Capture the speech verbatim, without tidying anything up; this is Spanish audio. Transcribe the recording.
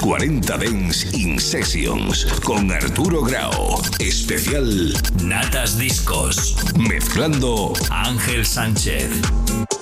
cuarenta Dance in Sessions con Arturo Grau. Especial Natas Discos. Mezclando Ángel Sánchez.